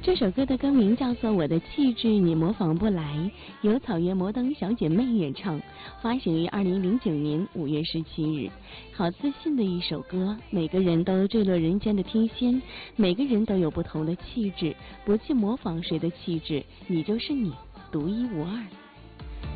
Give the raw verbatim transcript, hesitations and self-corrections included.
这首歌的歌名叫做《我的气质你模仿不来》，由草原摩登小姐妹演唱，发行于二零零九年五月十七日。好自信的一首歌，每个人都坠落人间的天仙，每个人都有不同的气质，不去模仿谁的气质，你就是你，独一无二。